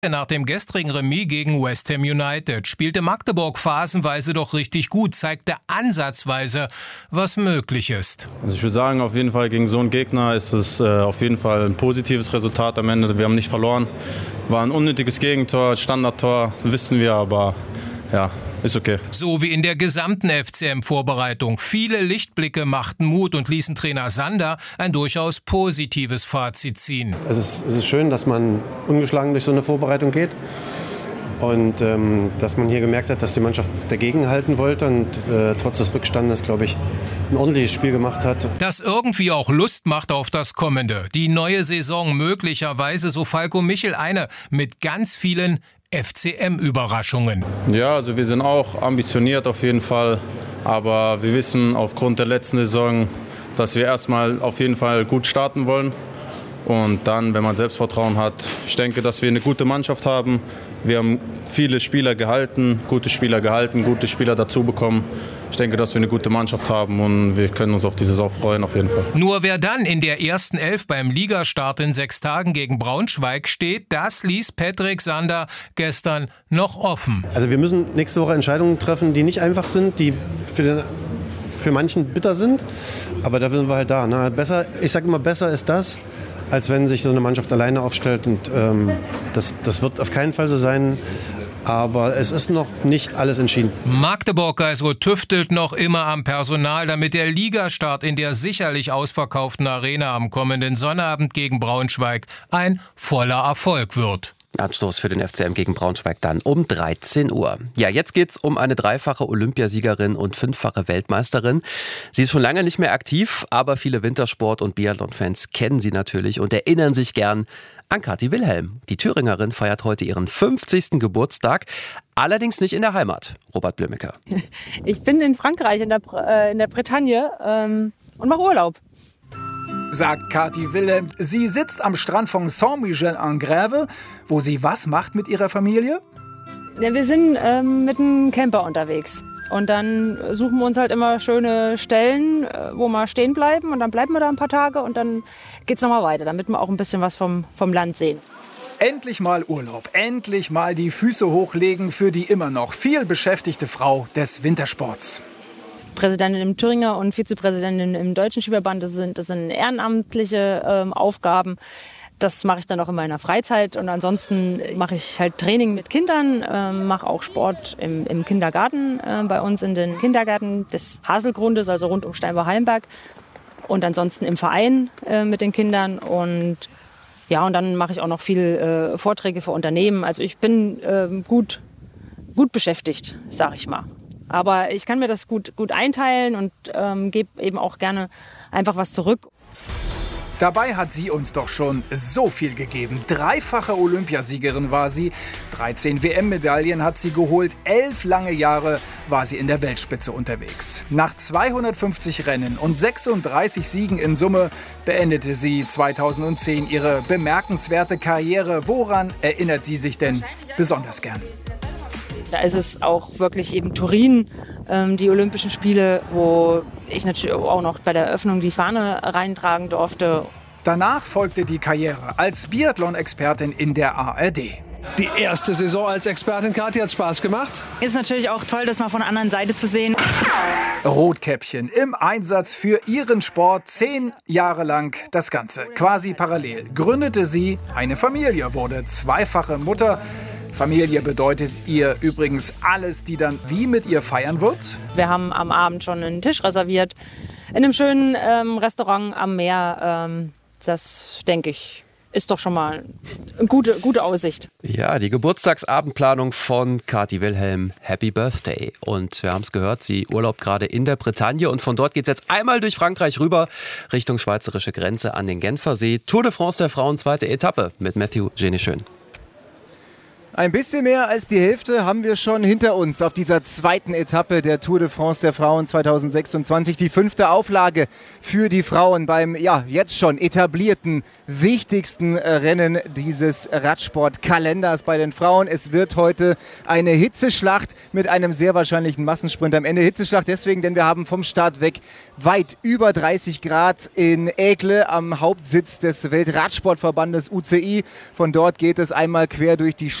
Nach dem gestrigen Remis gegen West Ham United spielte Magdeburg phasenweise doch richtig gut, zeigte ansatzweise, was möglich ist. Also ich würde sagen, auf jeden Fall gegen so einen Gegner ist es auf jeden Fall ein positives Resultat am Ende. Wir haben nicht verloren, war ein unnötiges Gegentor, Standardtor, wissen wir, aber ja. Ist okay. So wie in der gesamten FCM-Vorbereitung. Viele Lichtblicke machten Mut und ließen Trainer Sander ein durchaus positives Fazit ziehen. Es ist schön, dass man ungeschlagen durch so eine Vorbereitung geht. Und dass man hier gemerkt hat, dass die Mannschaft dagegen halten wollte und trotz des Rückstandes, glaube ich, ein ordentliches Spiel gemacht hat. Das irgendwie auch Lust macht auf das Kommende. Die neue Saison möglicherweise, so Falco Michel, eine mit ganz vielen FCM-Überraschungen. Ja, also wir sind auch ambitioniert auf jeden Fall, aber wir wissen aufgrund der letzten Saison, dass wir erstmal auf jeden Fall gut starten wollen und dann, wenn man Selbstvertrauen hat, ich denke, dass wir eine gute Mannschaft haben. Wir haben viele Spieler gehalten, gute Spieler dazu bekommen. Ich denke, dass wir eine gute Mannschaft haben und wir können uns auf die Saison freuen, auf jeden Fall. Nur wer dann in der ersten Elf beim Ligastart in 6 Tagen gegen Braunschweig steht, das ließ Patrick Sander gestern noch offen. Also wir müssen nächste Woche Entscheidungen treffen, die nicht einfach sind, die für manchen bitter sind, aber da sind wir halt da. Ne? Ich sage immer, besser ist das, als wenn sich so eine Mannschaft alleine aufstellt. Und das wird auf keinen Fall so sein. Aber es ist noch nicht alles entschieden. Magdeburg also tüftelt noch immer am Personal, damit der Ligastart in der sicherlich ausverkauften Arena am kommenden Sonnabend gegen Braunschweig ein voller Erfolg wird. Anstoß für den FCM gegen Braunschweig dann um 13 Uhr. Ja, jetzt geht's um eine dreifache Olympiasiegerin und 5-fache Weltmeisterin. Sie ist schon lange nicht mehr aktiv, aber viele Wintersport- und Biathlon-Fans kennen sie natürlich und erinnern sich gern an Kathi Wilhelm. Die Thüringerin feiert heute ihren 50. Geburtstag, allerdings nicht in der Heimat. Robert Blömecke. Ich bin in Frankreich, in der Bretagne und mache Urlaub. Sagt Kathi Wilhelm. Sie sitzt am Strand von Saint-Michel-en-Grève, wo sie was macht mit ihrer Familie? Ja, wir sind mit einem Camper unterwegs. Und dann suchen wir uns halt immer schöne Stellen, wo wir stehen bleiben. Und dann bleiben wir da ein paar Tage und dann geht's nochmal weiter, damit wir auch ein bisschen was vom Land sehen. Endlich mal Urlaub, endlich mal die Füße hochlegen für die immer noch viel beschäftigte Frau des Wintersports. Präsidentin im Thüringer und Vizepräsidentin im Deutschen Skiverband, das sind ehrenamtliche Aufgaben. Das mache ich dann auch in meiner Freizeit und ansonsten mache ich halt Training mit Kindern, mache auch Sport im Kindergarten bei uns in den Kindergärten des Haselgrundes, also rund um Steinbach-Hallenberg und ansonsten im Verein mit den Kindern und ja, und dann mache ich auch noch viel Vorträge für Unternehmen. Also ich bin gut beschäftigt, sag ich mal. Aber ich kann mir das gut einteilen und gebe eben auch gerne einfach was zurück. Dabei hat sie uns doch schon so viel gegeben. 3-fache Olympiasiegerin war sie, 13 WM-Medaillen hat sie geholt, 11 lange Jahre war sie in der Weltspitze unterwegs. Nach 250 Rennen und 36 Siegen in Summe beendete sie 2010 ihre bemerkenswerte Karriere. Woran erinnert sie sich denn besonders gern? Da ist es auch wirklich eben Turin, die Olympischen Spiele, wo ich natürlich auch noch bei der Eröffnung die Fahne reintragen durfte. Danach folgte die Karriere als Biathlon-Expertin in der ARD. Die erste Saison als Expertin, Kathi, hat Spaß gemacht? Ist natürlich auch toll, das mal von der anderen Seite zu sehen. Rotkäppchen im Einsatz für ihren Sport 10 Jahre lang das Ganze. Quasi parallel gründete sie eine Familie, wurde 2-fache Mutter. Familie bedeutet ihr übrigens alles, die dann wie mit ihr feiern wird? Wir haben am Abend schon einen Tisch reserviert in einem schönen Restaurant am Meer. Das, denke ich, ist doch schon mal eine gute Aussicht. Ja, die Geburtstagsabendplanung von Kathi Wilhelm. Happy Birthday. Und wir haben es gehört, sie urlaubt gerade in der Bretagne. Und von dort geht es jetzt einmal durch Frankreich rüber, Richtung schweizerische Grenze an den Genfersee. Tour de France der Frauen, 2. Etappe mit Matthew Geneschön. Ein bisschen mehr als die Hälfte haben wir schon hinter uns auf dieser zweiten Etappe der Tour de France der Frauen 2026. Die 5. Auflage für die Frauen beim jetzt schon etablierten, wichtigsten Rennen dieses Radsportkalenders bei den Frauen. Es wird heute eine Hitzeschlacht mit einem sehr wahrscheinlichen Massensprint am Ende. Hitzeschlacht deswegen, denn wir haben vom Start weg weit über 30 Grad in Aigle am Hauptsitz des Weltradsportverbandes UCI. Von dort geht es einmal quer durch die